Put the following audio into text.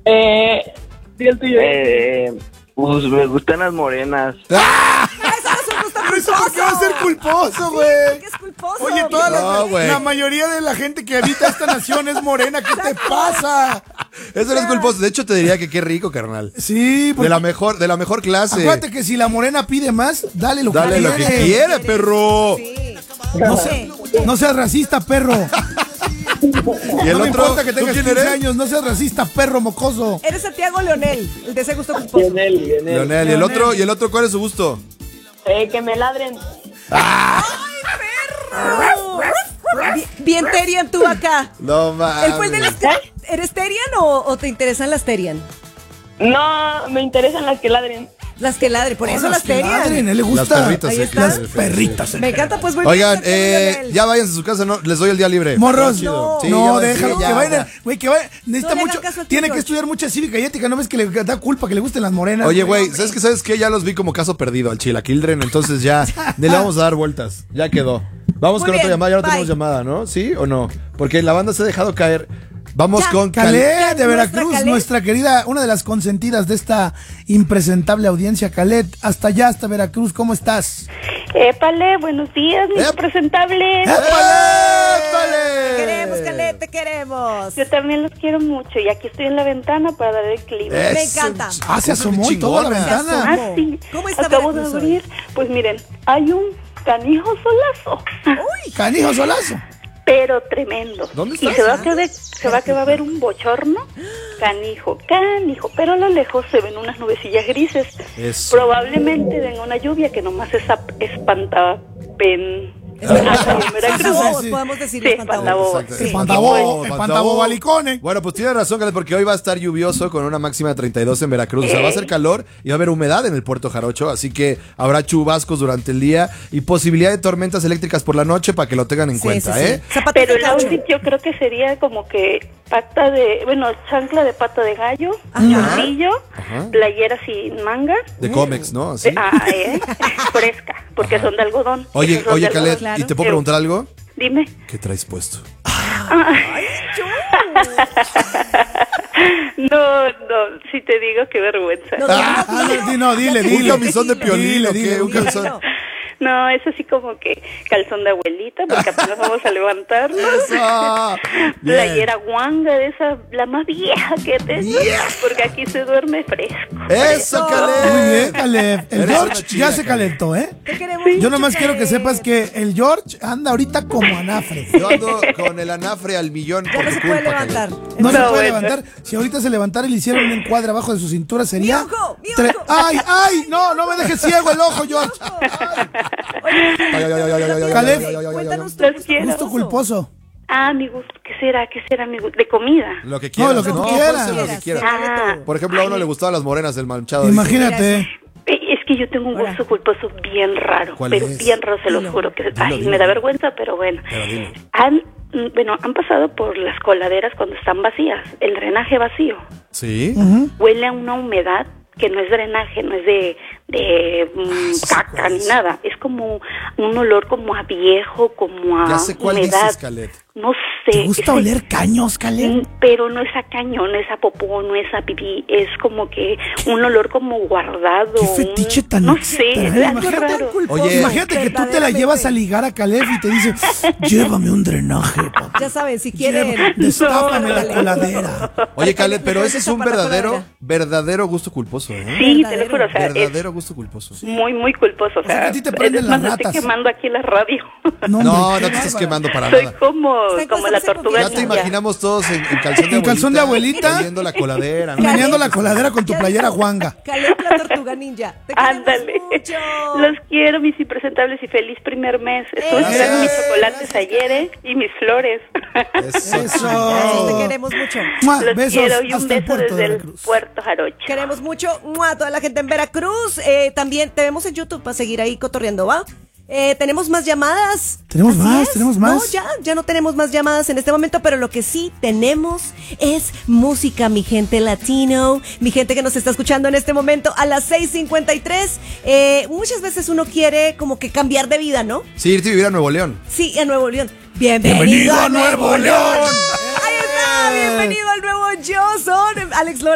Sí, el tuyo. Pues me gustan las morenas. ¡Ah! Eso no es un gusto ¿Eso por qué va a ser culposo, Sí, güey? porque es culposo. Oye, toda No, güey. la mayoría de la gente que habita esta nación es morena. ¿Qué te pasa? Eso no es culposo. De hecho, te diría que qué rico, carnal. Sí, De la mejor clase. Acuérdate que si la morena pide más, dale lo Dale que lo que quiere. quiere, perro. Sí. No seas racista, perro. Y el No me otro, importa que ¿tú tengas quién 15 eres? años, no seas racista, perro mocoso. Eres Santiago Leonel, el de ese gusto culposo. Lionel. Leonel. ¿Y el otro cuál es su gusto? Que me ladren. Bien Terian tú acá. No ¿Él fue el de mames. las ¿Eres Terian o te interesan las Terian? No, me interesan las que ladren. Las que ladren, por eso las que ladren, Terian. a él le Las gusta. perritas. Ahí sí, está. Las perritas. Me encanta, pues muy Oigan, bien. Santiago Leonel. ya váyanse a su casa, no, les doy el día libre. Morros, No. Sí, no, ya, déjalo, sí, ya, que vayan, ya. güey, que vaya, necesita No le hagan mucho, caso al tío tiene que George. estudiar mucha cívica y ética, ¿no ves que le da culpa que le gusten las morenas? Oye, güey, ¿sabes qué? Ya los vi como caso perdido al Chilaquildren, entonces ya le vamos a dar vueltas. Ya quedó. Vamos Muy con otra bien, llamada, ya no bye. tenemos llamada, ¿no? ¿Sí o no? Porque la banda se ha dejado caer. Vamos Ya. con Calet de Nuestra Veracruz, Calet. nuestra querida, una de las consentidas de esta impresentable audiencia, Calet, hasta allá, hasta Veracruz, ¿cómo estás? Épale, buenos días, mis presentables. Te queremos, Calet, te queremos. Yo también los quiero mucho y aquí estoy en la ventana para dar el clima. Me Eso, encanta. Ah, se asomó y toda la chingona. ventana. asomó. Ah, sí. ¿Cómo está Acabo Veracruz de hoy? abrir. Pues miren, hay un canijo solazo, Canijo solazo. pero tremendo. ¿Dónde Y estás? se va que va a haber un bochorno. Canijo, pero a lo lejos se ven unas nubecillas grises. Eso. Probablemente venga una lluvia que nomás espanta Espantabobos, sí. podemos decir Sí, espantabobos. Exacto. Sí. Espantabo balicone. Bueno, pues tiene razón, Calet, porque hoy va a estar lluvioso con una máxima de 32 en Veracruz. O sea, va a ser calor y va a haber humedad en el Puerto Jarocho, así que habrá chubascos durante el día y posibilidad de tormentas eléctricas por la noche para que lo tengan en Sí, cuenta, sí, sí. ¿eh? Zapatos Pero de el caucho. outfit yo creo que sería como que chancla de pata de gallo, Ajá. chorrillo, Ajá. playera sin manga, De cómics, ¿no? Así. fresca, porque son de algodón. Oye, Esos son de Calet, algodón. claro. ¿y te puedo preguntar algo? Dime. ¿Qué traes puesto? No, si te digo qué vergüenza. Dile, Un dile. camisón de piolín, ¿o qué? Un Dilo. calzón. No, es así como que calzón de abuelita, porque apenas vamos a levantarnos. ¡Eso! Bien. Playera guanga, de esa, la más vieja que tengo, porque aquí se duerme fresco. ¡Eso, Calet! Muy bien, Caleb. El Eres George una chida, ya se Caleb. calentó, ¿eh? Te queremos Yo mucho, nomás quiero que Calet. sepas que el George anda ahorita como anafre. Yo ando con el anafre al millón Ya por no tu se puede culpa, levantar. Calet. No se No, puede bueno. levantar. Si ahorita se levantara y le hicieran un encuadre abajo de su cintura sería... ¡Mi ojo! ¡Mi tre- ojo! ¡Ay! No me dejes ciego el ojo, George. Ay, ay, ay, ay, ay, ay, ay, Caleb. ay, ay, ay, ay, ay. Cuéntanos tu Los gusto quiero. Gusto culposo. Mi gusto, ¿qué será? Mi gusto? De comida. Lo que quieras. No, lo que tú puede quieras. ser lo que quieras. Ah, Por ejemplo, a uno le gustaban las morenas del manchado. Imagínate. Es que yo tengo un Ahora. gusto culposo bien raro, ¿Cuál pero es? bien raro, se lo Dilo. juro. Que, Dilo. me da vergüenza, pero bueno. Pero dilo. Han pasado por las coladeras cuando están vacías, el drenaje vacío. ¿Sí? Huele a una humedad que no es drenaje, no es de caca ni nada. Es como un olor como a viejo, como a Ya sé cuál humedad. dices, Calet. No ¿Te sé. gusta ese- oler caños, Caleb? Pero no es a caño, no es a popó, no es a pipí, es como que un olor como guardado. Qué fetiche tan No extraño. sé, algo Imagínate raro. Oye. Imagínate que tú te la llevas a ligar a Caleb y te dice, llévame un drenaje, papá. Ya saben, si quieren. Destápame la No. coladera. Oye, Calet, pero ese es un Para la verdadero gusto culposo, ¿eh? Sí, te lo juro, o sea, es Verdadero gusto culposo. muy, muy culposo. O sea, sea, que a ti te prenden es más, las estoy ratas. quemando aquí la radio. No, No, hombre, no qué te estás bárbara. quemando para Soy nada. como Está la en tortuga Ya te ninja. imaginamos todos en calzón de En calzón de abuelita. Oliendo la coladera, ¿no? Meneando la coladera con tu playera guanga. Caleb, la tortuga ninja. Te queremos Ándale. mucho. Los quiero, mis impresentables, y feliz primer mes. Estuve Gracias. esperando mis chocolates ayer, y mis flores. Eso. Eso. Te queremos mucho. ¡Mua! Los Besos quiero y un hasta el beso puerto de desde el Veracruz. Puerto Jarocho. Queremos mucho a toda la gente en Veracruz. También te vemos en YouTube para seguir ahí cotorreando, ¿va? Tenemos más llamadas. Tenemos Así más, es. tenemos más. No, ya no tenemos más llamadas en este momento, pero lo que sí tenemos es música, mi gente latino, mi gente que nos está escuchando en este momento a las 6:53. Muchas veces uno quiere como que cambiar de vida, ¿no? Sí, irte a vivir a Nuevo León. Sí, a Nuevo León. Bienvenido a Nuevo León. Ahí está, bienvenido al nuevo Yo. Son Alex Lora.